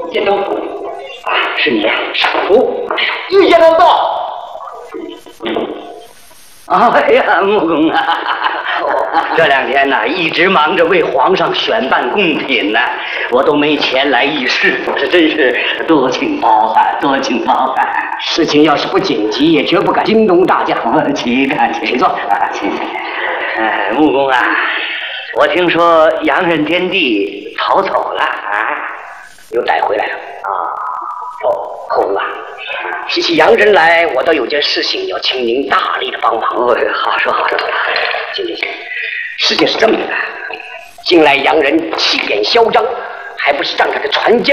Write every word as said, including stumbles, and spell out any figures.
监督，啊，是你，少福，遇见了到。哎呀，穆公啊，这两天呢，一直忙着为皇上选办贡品呢，我都没前来议事，这真是多请包涵，多请包涵。事情要是不紧急，也绝不敢惊动大将。岂敢，请坐啊，请。哎，穆公啊，我听说洋人天帝逃走了啊，又带回来了啊。哦，后公啊，提起洋人来，我倒有件事情要请您大力的帮忙。哦，好说好说。行行行，事情是这么的，近来洋人气焰嚣张，还不是仗着这船坚